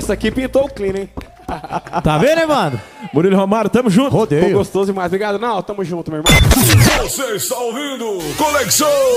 Essa aqui pintou o clean, hein? Tá vendo, hein, mano? Murilo Romário, tamo junto. Ficou Rodeio. gostoso demais. Obrigado, não. Tamo junto, meu irmão. Você está ouvindo Conexão